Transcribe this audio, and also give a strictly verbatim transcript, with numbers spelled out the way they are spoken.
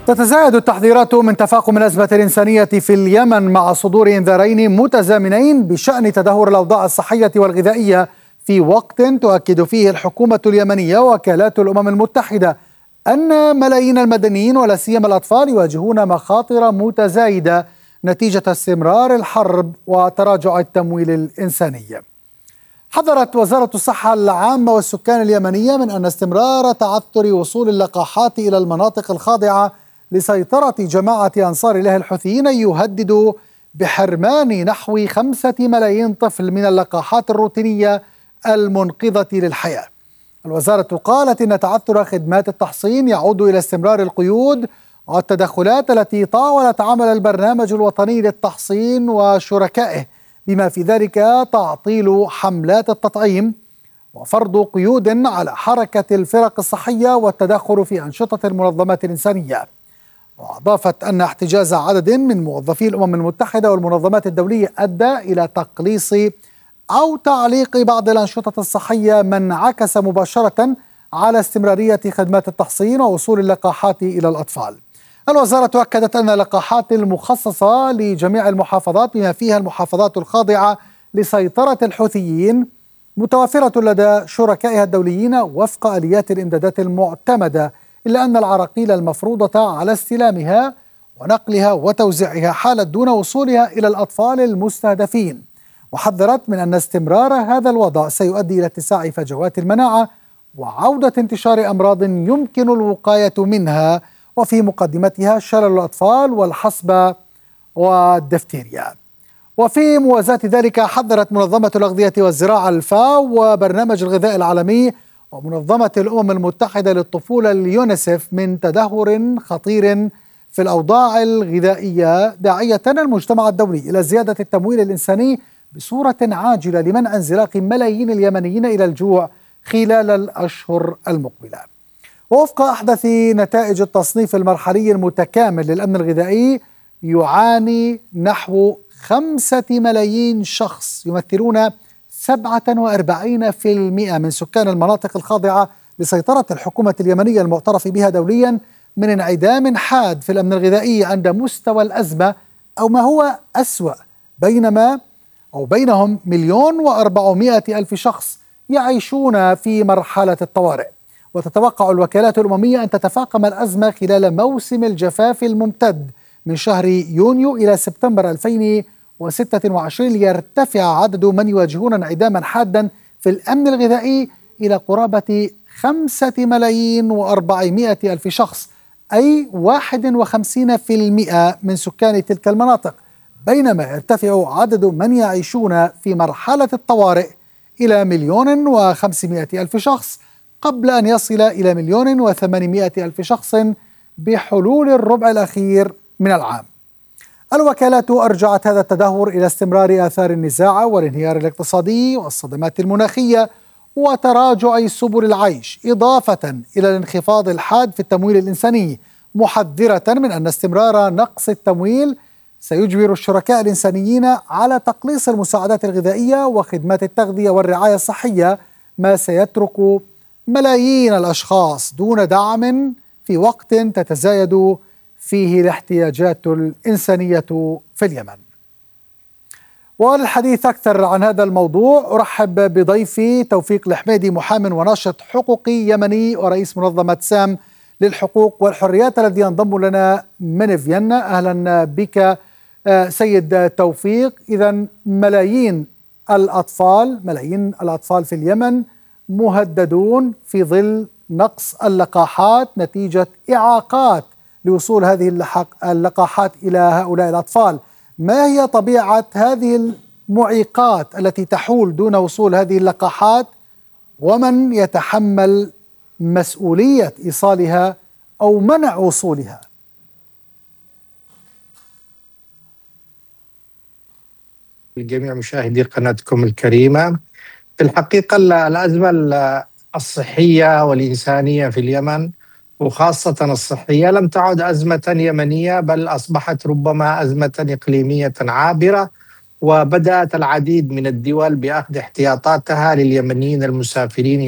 تتزايد التحذيرات من تفاقم الأزمة الإنسانية في اليمن مع صدور إنذارين متزامنين بشأن تدهور الأوضاع الصحية والغذائية، في وقت تؤكد فيه الحكومة اليمنية ووكالات الأمم المتحدة أن ملايين المدنيين ولا سيما الأطفال يواجهون مخاطر متزايدة نتيجة استمرار الحرب وتراجع التمويل الإنساني. حذرت وزارة الصحة العامة والسكان اليمنية من أن استمرار تعثر وصول اللقاحات إلى المناطق الخاضعة لسيطرة جماعة أنصار الله الحوثيين يهدد بحرمان نحو خمسة ملايين طفل من اللقاحات الروتينية المنقذة للحياة. الوزارة قالت إن تعثر خدمات التحصين يعود إلى استمرار القيود والتدخلات التي طاولت عمل البرنامج الوطني للتحصين وشركائه، بما في ذلك تعطيل حملات التطعيم وفرض قيود على حركة الفرق الصحية والتدخل في أنشطة المنظمات الإنسانية. وأضافت أن احتجاز عدد من موظفي الأمم المتحدة والمنظمات الدولية أدى إلى تقليص أو تعليق بعض الأنشطة الصحية، ما انعكس مباشرة على استمرارية خدمات التحصين ووصول اللقاحات إلى الأطفال. الوزارة أكدت أن اللقاحات المخصصة لجميع المحافظات بما فيها المحافظات الخاضعة لسيطرة الحوثيين متوفرة لدى شركائها الدوليين وفق آليات الإمدادات المعتمدة، إلا أن العراقيل المفروضة على استلامها ونقلها وتوزيعها حالت دون وصولها إلى الأطفال المستهدفين. وحذرت من أن استمرار هذا الوضع سيؤدي إلى اتساع فجوات المناعة وعودة انتشار أمراض يمكن الوقاية منها، وفي مقدمتها شلل الأطفال والحصبة والدفتيريا. وفي موازاة ذلك حذرت منظمة الأغذية والزراعة الفاو وبرنامج الغذاء العالمي ومنظمة الأمم المتحدة للطفولة اليونيسف من تدهور خطير في الأوضاع الغذائية، داعية المجتمع الدولي إلى زيادة التمويل الإنساني بصورة عاجلة لمنع انزلاق ملايين اليمنيين إلى الجوع خلال الأشهر المقبلة. ووفق أحدث نتائج التصنيف المرحلي المتكامل للأمن الغذائي، يعاني نحو خمسة ملايين شخص يمثلون سبعة وأربعين بالمئة من سكان المناطق الخاضعة لسيطرة الحكومة اليمنية المعترف بها دوليا من انعدام حاد في الأمن الغذائي عند مستوى الأزمة أو ما هو أسوأ، بينما أو بينهم مليون وأربعمائة ألف شخص يعيشون في مرحلة الطوارئ. وتتوقع الوكالات الأممية أن تتفاقم الأزمة خلال موسم الجفاف الممتد من شهر يونيو إلى سبتمبر ألفين وستة وعشرين، ليرتفع عدد من يواجهون انعداما حادا في الأمن الغذائي إلى قرابة خمسة ملايين وأربعمائة ألف شخص، أي واحد وخمسين بالمئة من سكان تلك المناطق، بينما يرتفع عدد من يعيشون في مرحلة الطوارئ إلى مليون وخمسمائة ألف شخص، قبل أن يصل إلى مليون وثمانمائة ألف شخص بحلول الربع الأخير من العام. الوكالات أرجعت هذا التدهور إلى استمرار آثار النزاع والانهيار الاقتصادي والصدمات المناخية وتراجع سبل العيش، إضافة إلى الانخفاض الحاد في التمويل الإنساني، محذرة من أن استمرار نقص التمويل سيجبر الشركاء الإنسانيين على تقليص المساعدات الغذائية وخدمات التغذية والرعاية الصحية، ما سيترك ملايين الأشخاص دون دعم في وقت تتزايد فيه الاحتياجات الإنسانية في اليمن. وللحديث أكثر عن هذا الموضوع أرحب بضيفي توفيق الحميدي، محامٍ وناشط حقوقي يمني ورئيس منظمة سام للحقوق والحريات، الذي ينضم لنا من فيينا. أهلا بك سيد توفيق. إذا ملايين الأطفال ملايين الأطفال في اليمن مهددون في ظل نقص اللقاحات نتيجة إعاقات لوصول هذه اللقاحات إلى هؤلاء الأطفال. ما هي طبيعة هذه المعيقات التي تحول دون وصول هذه اللقاحات، ومن يتحمل مسؤولية إيصالها أو منع وصولها؟ الجميع مشاهدي قناتكم الكريمة، في الحقيقة الأزمة الصحية والإنسانية في اليمن وخاصة الصحية لم تعد أزمة يمنية، بل أصبحت ربما أزمة إقليمية عابرة، وبدأت العديد من الدول بأخذ احتياطاتها لليمنيين المسافرين